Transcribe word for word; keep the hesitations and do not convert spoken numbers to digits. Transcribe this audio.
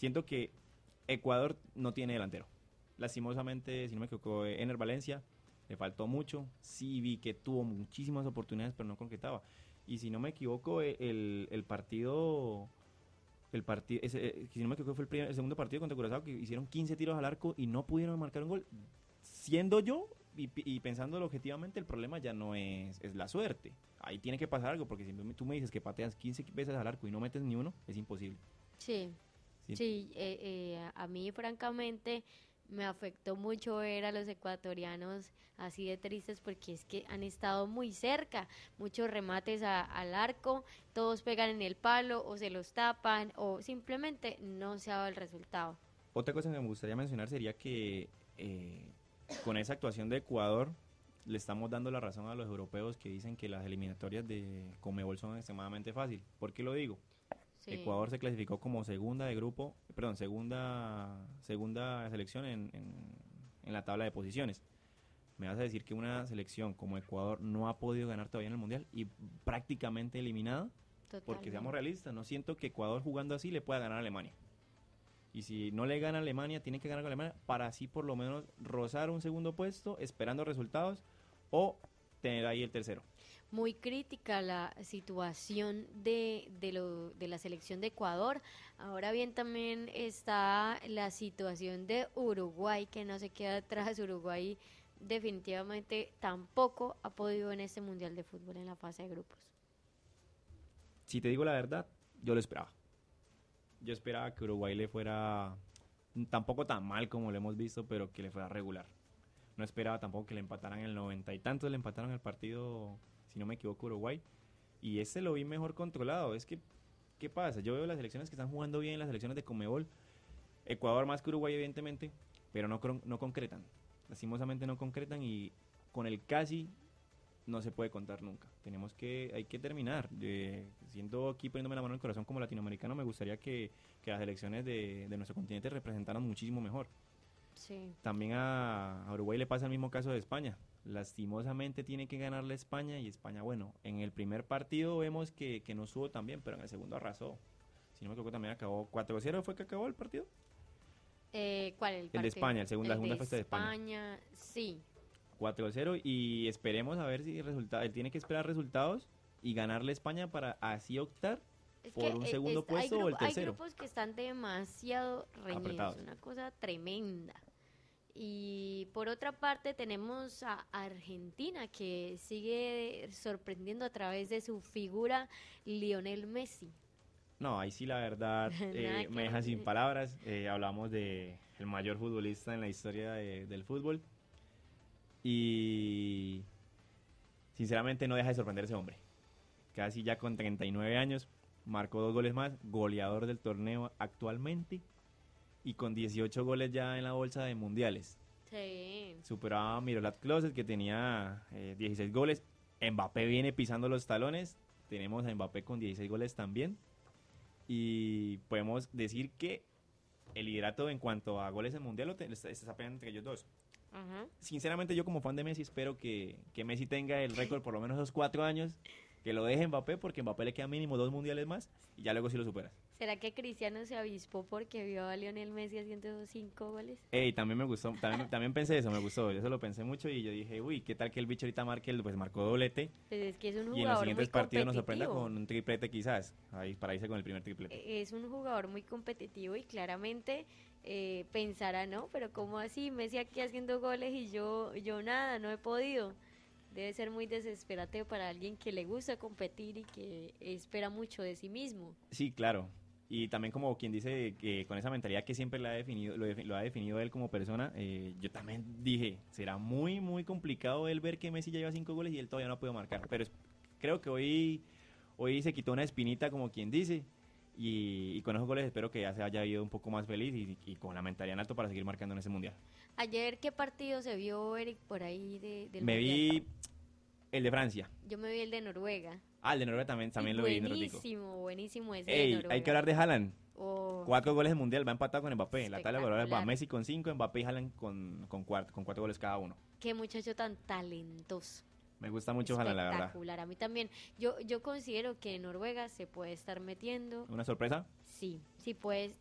siento que Ecuador no tiene delantero. Lastimosamente, si no me equivoco, Ener Valencia le faltó mucho. Sí vi que tuvo muchísimas oportunidades, pero no concretaba. Y si no me equivoco, e- el, el partido, el partido, ese, eh, si no me equivoco, fue el, primer- el segundo partido contra Curazao que hicieron quince tiros al arco y no pudieron marcar un gol. Siendo yo y, y pensándolo objetivamente, el problema ya no es, es la suerte. Ahí tiene que pasar algo, porque si tú me dices que pateas quince veces al arco y no metes ni uno, es imposible. Sí, Sí. sí, eh, eh, a mí francamente me afectó mucho ver a los ecuatorianos así de tristes porque es que han estado muy cerca, muchos remates a- al arco, todos pegan en el palo o se los tapan o simplemente no se ha dado el resultado. Otra cosa que me gustaría mencionar sería que eh, con esa actuación de Ecuador le estamos dando la razón a los europeos que dicen que las eliminatorias de Conmebol son extremadamente fáciles. ¿Por qué lo digo? Sí, Ecuador se clasificó como segunda de grupo, perdón, segunda segunda selección en, en, en la tabla de posiciones. Me vas a decir que una selección como Ecuador no ha podido ganar todavía en el Mundial y prácticamente eliminada, porque seamos totalmente. realistas, no siento que Ecuador jugando así le pueda ganar a Alemania. Y si no le gana a Alemania, tiene que ganar con Alemania para así por lo menos rozar un segundo puesto, esperando resultados, o tener ahí el tercero. Muy crítica la situación de, de, lo, de la selección de Ecuador. Ahora bien, también está la situación de Uruguay, que no se queda atrás. Uruguay definitivamente tampoco ha podido en este Mundial de Fútbol en la fase de grupos. Si te digo la verdad, yo lo esperaba. Yo esperaba que Uruguay le fuera tampoco tan mal como lo hemos visto, pero que le fuera regular. No esperaba tampoco que le empataran el noventa y tantos, le empataron el partido, si no me equivoco, Uruguay. Y este lo vi mejor controlado. Es que, ¿qué pasa? Yo veo las selecciones que están jugando bien, las selecciones de Conmebol. Ecuador más que Uruguay, evidentemente, pero no, no concretan. Lastimosamente no concretan y con el casi no se puede contar nunca. Tenemos que, hay que terminar. De, siendo aquí poniéndome la mano en el corazón como latinoamericano, me gustaría que, que las elecciones de, de nuestro continente representaran muchísimo mejor. Sí. También a, a Uruguay le pasa el mismo caso de España. Lastimosamente tiene que ganarle España y España, bueno, en el primer partido vemos que, que no subo tan bien, pero en el segundo arrasó. Si no me equivoco también acabó cuatro cero, ¿fue que acabó el partido? Eh, ¿Cuál es el El de partido? España, el segundo, la El de segunda festa de España. España, sí. cuatro cero y esperemos a ver si resulta, él tiene que esperar resultados y ganarle a España para así optar Es que por un eh, segundo es- hay, puesto o grupo, el hay tercero. grupos que están demasiado reñidos, Apretados. una cosa tremenda. Y por otra parte tenemos a Argentina que sigue sorprendiendo a través de su figura Lionel Messi. No, ahí sí la verdad Nada eh, que me deja sin hacer. palabras. Eh, hablamos de el mayor futbolista en la historia de- del fútbol y sinceramente no deja de sorprender ese hombre. Casi ya con treinta y nueve años, marcó dos goles más, goleador del torneo actualmente y con dieciocho goles ya en la bolsa de mundiales. Sí. Superaba a Miroslav Klose, que tenía eh, dieciséis goles. Mbappé viene pisando los talones. Tenemos a Mbappé con dieciséis goles también. Y podemos decir que el liderato en cuanto a goles en mundial lo te- está, está peleando entre ellos dos. Ajá. Sinceramente, yo como fan de Messi espero que, que Messi tenga el récord por lo menos esos cuatro años. Que lo deje Mbappé, porque Mbappé le queda mínimo dos mundiales más. Y ya luego sí lo superas. ¿Será que Cristiano se avispó porque vio a Lionel Messi haciendo esos cinco goles? Ey, también me gustó, también, también pensé eso, me gustó. Yo eso lo pensé mucho y yo dije, uy, ¿qué tal que el bicho ahorita marque el, pues marcó doblete? Pues es que es un Y en los jugador muy siguientes partidos nos sorprenda competitivo. con un triplete quizás, ahí para irse con el primer triplete. Es un jugador muy competitivo y claramente eh, pensará, ¿no? Pero ¿cómo así? Messi aquí haciendo goles y yo, yo nada, no he podido. Debe ser muy desesperante para alguien que le gusta competir y que espera mucho de sí mismo. Sí, claro. Y también como quien dice que con esa mentalidad que siempre lo ha definido, lo, defi- lo ha definido él como persona, eh, yo también dije, será muy, muy complicado él ver que Messi ya lleva cinco goles y él todavía no puede marcar. Pero es- creo que hoy, hoy se quitó una espinita como quien dice. Y, y con esos goles espero que ya se haya ido un poco más feliz y, y con la mentalidad en alto para seguir marcando en ese mundial. Ayer, ¿qué partido se vio, Eric, por ahí de, del Me Mundial? vi el de Francia. Yo me vi el de Noruega. Ah, el de Noruega también, Y también lo vi en un ratico. buenísimo, buenísimo ese de Ey, hay que Noruega. hablar de Haaland. Oh, Cuatro goles en mundial, va empatado con Mbappé. La tabla de goleadores va espectacular. Messi con cinco, Mbappé y Haaland con, con, cuatro, con cuatro goles cada uno. Qué muchacho tan talentoso. Me gusta mucho Haaland, la verdad. Espectacular. A mí también. Yo, yo considero que Noruega se puede estar metiendo. ¿Una sorpresa? Sí, sí puede,